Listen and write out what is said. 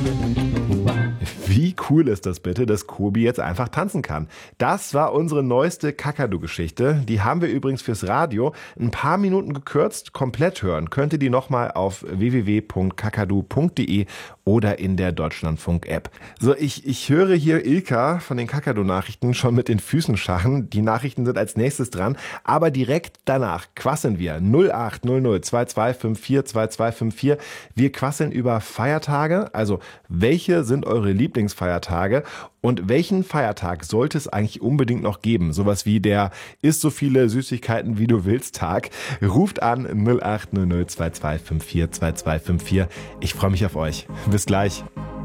Wie cool ist das bitte, dass Kobi jetzt einfach tanzen kann? Das war unsere neueste Kakadu-Geschichte. Die haben wir übrigens fürs Radio ein paar Minuten gekürzt. Komplett hören könnt ihr die nochmal auf www.kakadu.de oder in der Deutschlandfunk-App. So, ich höre hier Ilka von den Kakadu-Nachrichten schon mit den Füßen scharren. Die Nachrichten sind als nächstes dran. Aber direkt danach quasseln wir 0800 2254 2254. Wir quasseln über Feiertage. Also, welche sind eure Lieblingsfeiertage und welchen Feiertag sollte es eigentlich unbedingt noch geben? Sowas wie der isst so viele Süßigkeiten wie du willst Tag. Ruft an 0800 2254 2254. Ich freue mich auf euch. Bis gleich.